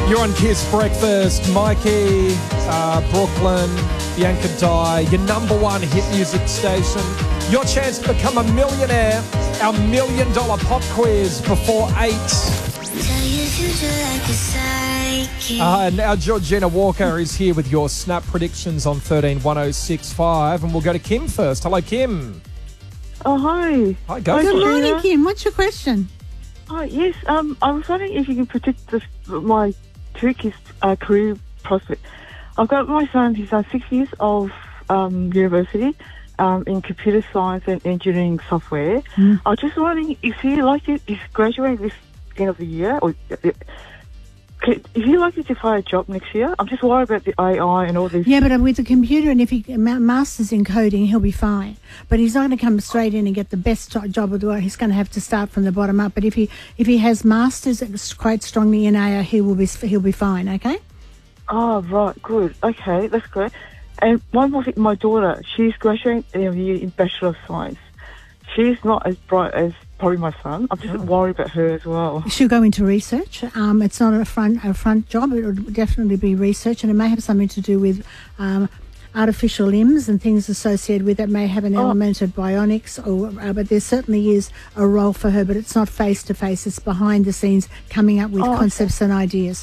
You're on Kiss Breakfast. Mikey, Brooklyn, Bianca Dye, your number one hit music station. Your chance to become a millionaire. Our $1 million pop quiz before 8. Now Georgina Walker is here with your snap predictions on 131065, and we'll go to Kim first. Hello, Kim. Oh, hi. Hi, go. Good morning, Kim. What's your question? Oh, yes. I was wondering if you can predict my two kids' career prospect. I've got my son, he's 6 years of university in computer science and engineering software. I was just wondering if he's graduating this end of the year, or is he likely to find a job next year? I'm just worried about the AI and all this. Yeah, but with the computer, and if he masters in coding, he'll be fine. But he's not going to come straight in and get the best job of the world. He's going to have to start from the bottom up. But if he has masters quite strongly in AI, he'll be fine. Okay. Oh, right, good. Okay, that's great. And one more thing, my daughter, she's graduating in Bachelor of Science. She's not as bright as probably my son. I'm just worried about her as well. She'll go into research. It's not a front job. It will definitely be research, and it may have something to do with artificial limbs and things associated with that. May have an element of bionics, but there certainly is a role for her. But it's not face to face. It's behind the scenes, coming up with concepts and ideas.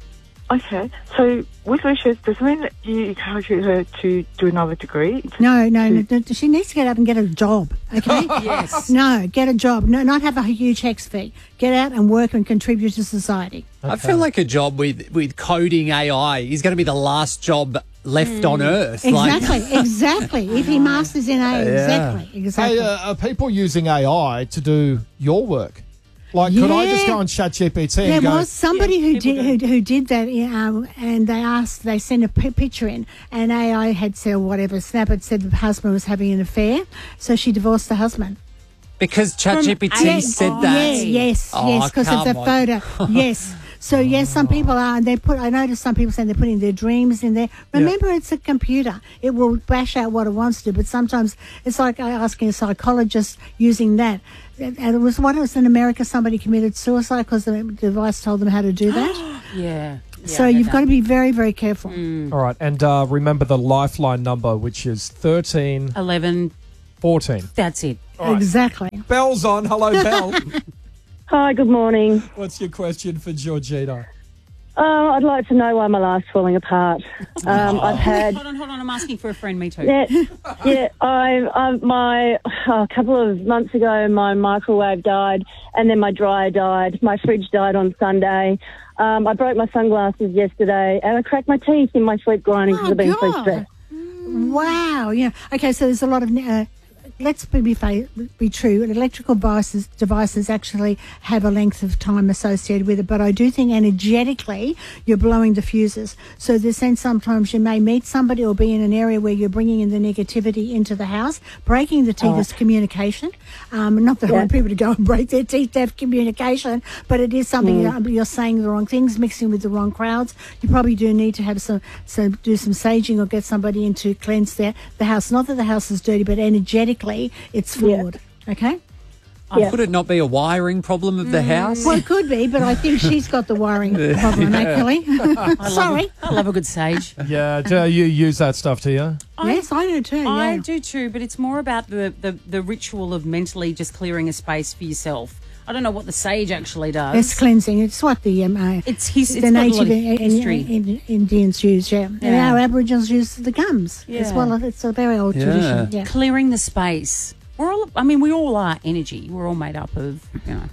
Okay, so with research, does it mean that you encourage her to do another degree? No. She needs to get out and get a job, okay? Yes. No, get a job. No, not have a huge HEX fee. Get out and work and contribute to society. Okay. I feel like a job with coding AI is going to be the last job left on Earth. Exactly. If he masters in AI, exactly. Hey, are people using AI to do your work? Like, could I just go on ChatGPT and There was somebody who did that, and they sent a picture in, and AI had said whatever. Snap had said the husband was having an affair, so she divorced the husband. Because ChatGPT said that? Yes, because it's a photo. Yes. So, yes, some people are, and I noticed some people saying they're putting their dreams in there. Remember, it's a computer. It will bash out what it wants to, but sometimes it's like asking a psychologist using that. And it was in America, somebody committed suicide because the device told them how to do that. Yeah. So you've got to be very, very careful. All right, and remember the Lifeline number, which is 13... 11... 14. That's it. Right. Exactly. Belle's on. Hello, Belle. Hi, good morning. What's your question for Georgina? I'd like to know why my life's falling apart. I've had... Hold on. I'm asking for a friend. Me too. Yeah. A couple of months ago, my microwave died, and then my dryer died. My fridge died on Sunday. I broke my sunglasses yesterday, and I cracked my teeth in my sleep grinding because I've been so stressed. Wow. Yeah. Okay, so there's a lot of... let's be true. Electrical devices actually have a length of time associated with it, but I do think energetically you're blowing the fuses. So this sense sometimes you may meet somebody or be in an area where you're bringing in the negativity into the house. Breaking the teeth is communication. Not that I want people to go and break their teeth to have communication, but it is something you're saying the wrong things, mixing with the wrong crowds. You probably do need to have do some saging or get somebody in to cleanse the house. Not that the house is dirty, but energetically it's flawed. Okay? Could it not be a wiring problem of the house? Well, it could be, but I think she's got the wiring problem, actually. Sorry. I love a good sage. Yeah, do you use that stuff, do you? Yes, I do too. I do too, but it's more about the ritual of mentally just clearing a space for yourself. I don't know what the sage actually does. It's cleansing. It's what the native Indians use, and our Aboriginals use the gums as well. It's a very old tradition. Yeah. Clearing the space. We all are energy. We're all made up of,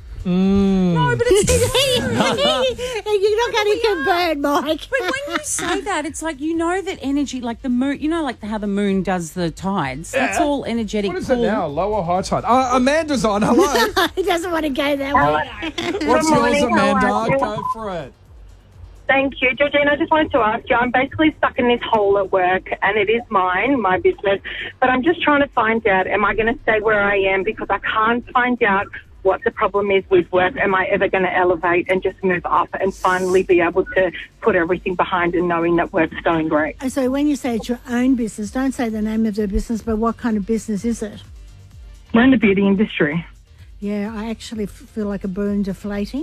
No, but it's you're not going to convert, Mike. But when you say that, it's like that energy, like the moon. Like how the moon does the tides. That's all energetic. What is it now? Low or high tide? Amanda's on. Hello. He doesn't want to go that way. What's yours, Amanda? Go for it. Thank you. Georgina, I just wanted to ask you, I'm basically stuck in this hole at work, and it is mine, my business, but I'm just trying to find out, am I going to stay where I am, because I can't find out what the problem is with work. Am I ever going to elevate and just move up and finally be able to put everything behind and knowing that work's going great? So when you say it's your own business, don't say the name of the business, but what kind of business is it? We're in the beauty industry. Yeah, I actually feel like a balloon deflating.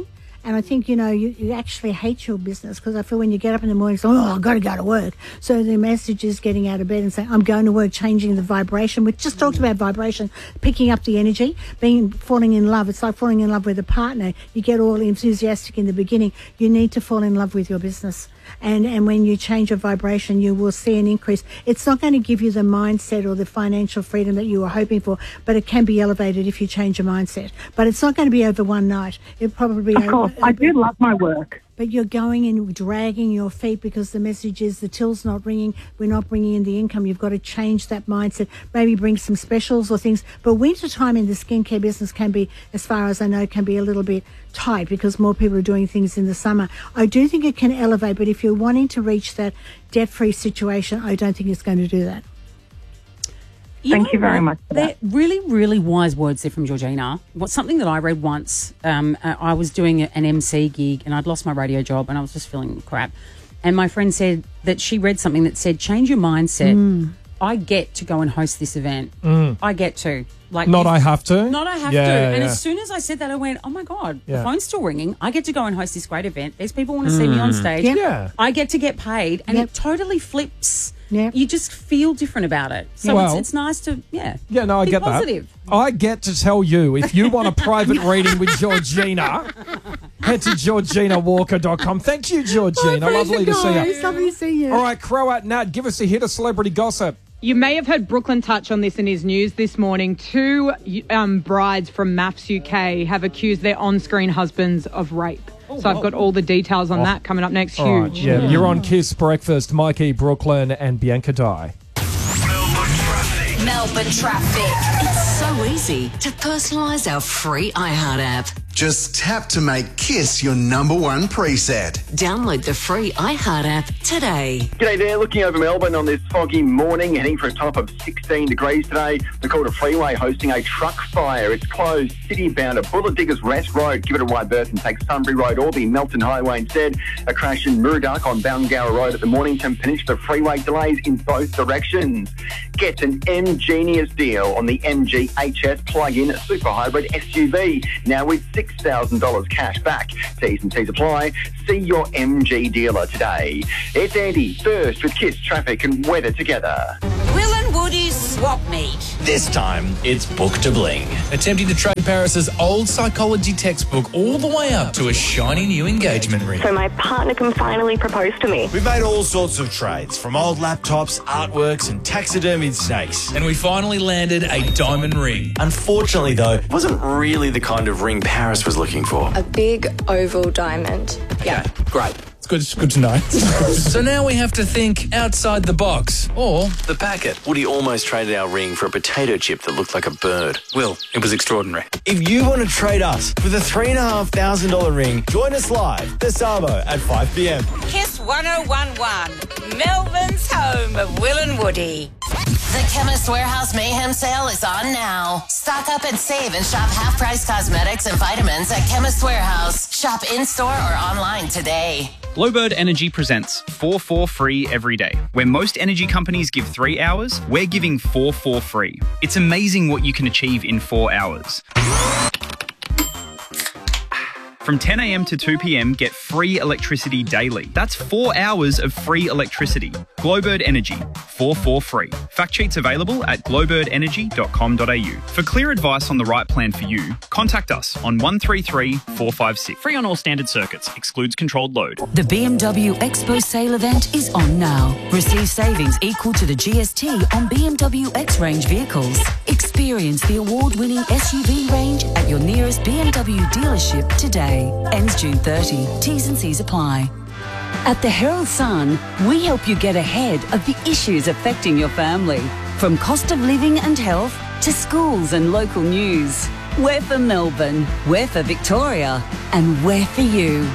And I think, you actually hate your business, because I feel when you get up in the morning, it's like, I've got to go to work. So the message is getting out of bed and saying, I'm going to work, changing the vibration. We just talked about vibration, picking up the energy, falling in love. It's like falling in love with a partner. You get all enthusiastic in the beginning. You need to fall in love with your business. And when you change your vibration, you will see an increase. It's not going to give you the mindset or the financial freedom that you were hoping for, but it can be elevated if you change your mindset. But it's not going to be over one night. It'll probably be Of course, I do love my work. But you're going and dragging your feet because the message is the till's not ringing, we're not bringing in the income. You've got to change that mindset, maybe bring some specials or things. But winter time in the skincare business can be, as far as I know, can be a little bit tight because more people are doing things in the summer. I do think it can elevate, but if you're wanting to reach that debt-free situation, I don't think it's going to do that. Thank you very much for that. They're really, really wise words there from Georgina. Something that I read once, I was doing an MC gig and I'd lost my radio job and I was just feeling crap. And my friend said that she read something that said, change your mindset. I get to go and host this event. I get to. I have to? Not I have to. And as soon as I said that, I went, oh, my God, the phone's still ringing. I get to go and host this great event. These people want to see me on stage. Yeah. I get to get paid. And it totally flips. Yep. You just feel different about it. So it's nice to, I get positive. that. I get to tell you, if you want a private reading with Georgina, head to georginawalker.com. Thank you, Georgina. Lovely to see you. It's lovely to see you. All right, Croat Nat, give us a hit of celebrity gossip. You may have heard Brooklyn touch on this in his news this morning. 2 brides from MAFS UK have accused their on-screen husbands of rape. So I've got all the details on that coming up next. Huge. Right, You're on Kiss Breakfast. Mikey, Brooklyn and Bianca Dye. Melbourne traffic. It's so easy to personalise our free iHeart app. Just tap to make Kiss your number one preset. Download the free iHeart app today. G'day there, looking over Melbourne on this foggy morning, heading for a top of 16 degrees today. The Calder Freeway hosting a truck fire. It's closed city-bound at Bullet Diggers Rest Road. Give it a wide berth and take Sunbury Road or the Melton Highway instead. A crash in Murdoch on Ballingower Road at the Mornington Peninsula Freeway. Delays in both directions. Get an M-Genius deal on the MG HS plug-in super hybrid SUV. Now with $6,000 cash back. T's and T's apply. See your MG dealer today. It's Andy, first with Kiss traffic and weather together. Will and Woody's swap meet. This time, it's Book to Bling, attempting to trade Paris's old psychology textbook all the way up to a shiny new engagement ring. So my partner can finally propose to me. We've made all sorts of trades, from old laptops, artworks and taxidermied snakes. And we finally landed a diamond ring. Unfortunately, though, it wasn't really the kind of ring Paris was looking for. A big oval diamond. Yeah, great. It's good to know. So now we have to think outside the box, or the packet. Woody almost traded our ring for a potato chip that looked like a bird. Will, it was extraordinary. If you want to trade us with a $3,500 ring, join us live this Sabo at 5 p.m. Kiss 1011, Melbourne's home of Will and Woody. The Chemist Warehouse Mayhem sale is on now. Stock up and save and shop half-price cosmetics and vitamins at Chemist Warehouse. Shop in-store or online today. Bluebird Energy presents 4 free every day. Where most energy companies give 3 hours, we're giving 4 free. It's amazing what you can achieve in 4 hours. From 10 a.m. to 2 p.m, get free electricity daily. That's 4 hours of free electricity. Glowbird Energy, 4 free. Fact sheets available at glowbirdenergy.com.au. For clear advice on the right plan for you, contact us on 133 456. Free on all standard circuits, excludes controlled load. The BMW Expo sale event is on now. Receive savings equal to the GST on BMW X-Range vehicles. Experience the award-winning SUV range at your nearest BMW dealership today. Ends June 30. T's and C's apply. At the Herald Sun, we help you get ahead of the issues affecting your family. From cost of living and health to schools and local news. We're for Melbourne, we're for Victoria, and we're for you.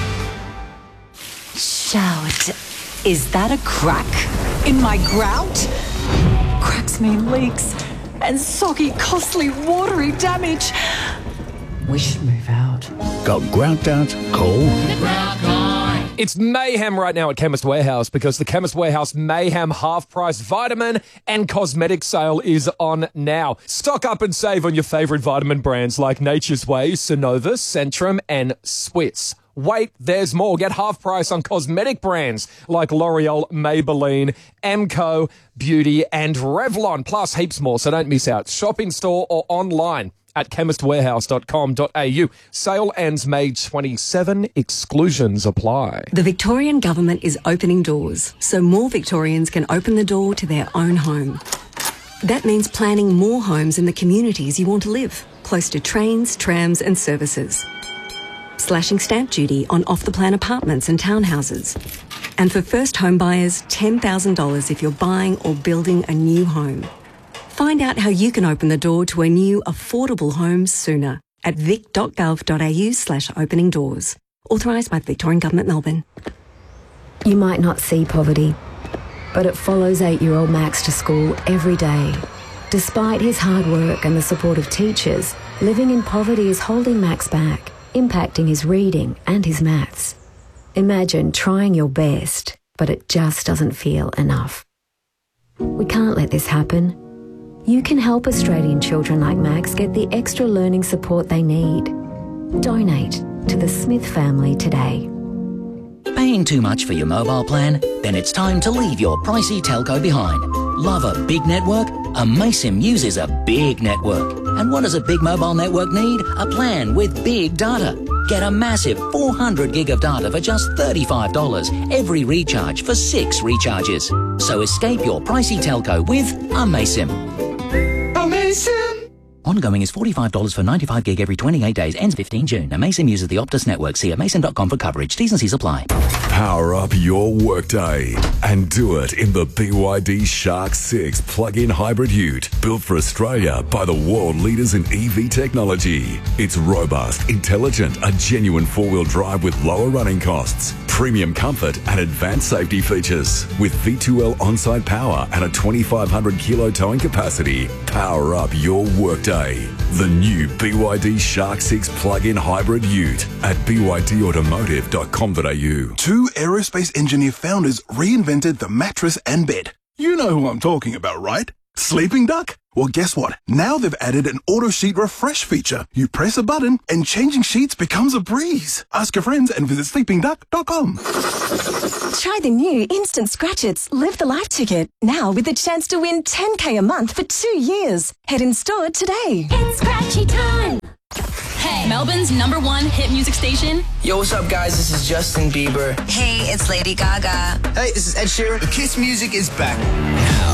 Shout. Is that a crack in my grout? Cracks mean leaks and soggy, costly, watery damage. We should move out. Got grout out? Call The Grout Guy. It's mayhem right now at Chemist Warehouse because the Chemist Warehouse Mayhem half-price vitamin and cosmetic sale is on now. Stock up and save on your favourite vitamin brands like Nature's Way, Synovus, Centrum and Swiss. Wait, there's more. Get half price on cosmetic brands like L'Oreal, Maybelline, Amco, Beauty and Revlon, plus heaps more, so don't miss out. Shop in store or online at chemistwarehouse.com.au. Sale ends May 27. Exclusions apply. The Victorian Government is opening doors so more Victorians can open the door to their own home. That means planning more homes in the communities you want to live, close to trains, trams and services. Slashing stamp duty on off-the-plan apartments and townhouses. And for first home buyers, $10,000 if you're buying or building a new home. Find out how you can open the door to a new affordable home sooner at vic.gov.au/opening doors. Authorised by the Victorian Government, Melbourne. You might not see poverty, but it follows 8-year-old Max to school every day. Despite his hard work and the support of teachers, living in poverty is holding Max back, impacting his reading and his maths. Imagine trying your best, but it just doesn't feel enough. We can't let this happen. You can help Australian children like Max get the extra learning support they need. Donate to the Smith family today. Paying too much for your mobile plan? Then it's time to leave your pricey telco behind. Love a big network? Amaysim uses a big network. And what does a big mobile network need? A plan with big data. Get a massive 400 gig of data for just $35 every recharge for 6 recharges. So escape your pricey telco with Amaysim. Amaysim! Ongoing is $45 for 95 gig every 28 days, ends 15 June. Amaysim uses the Optus network. See amaysim.com for coverage. T's and C's apply. Power up your workday and do it in the BYD Shark 6 plug-in hybrid ute, built for Australia by the world leaders in EV technology. It's robust, intelligent, a genuine 4-wheel drive with lower running costs, premium comfort and advanced safety features. With V2L on-site power and a 2,500 kilo towing capacity, power up your workday. The new BYD Shark 6 plug-in hybrid ute at bydautomotive.com.au. 2 aerospace engineer founders reinvented the mattress and bed. You know who I'm talking about, right? Sleeping Duck? Well, guess what? Now they've added an auto sheet refresh feature. You press a button and changing sheets becomes a breeze. Ask your friends and visit sleepingduck.com. Try the new Instant Scratch It's Live the Life ticket. Now with the chance to win $10K a month for 2 years. Head in store today. It's Scratchy time. Hey, Melbourne's #1 hit music station. Yo, what's up, guys? This is Justin Bieber. Hey, it's Lady Gaga. Hey, this is Ed Sheeran. Kiss Music is back.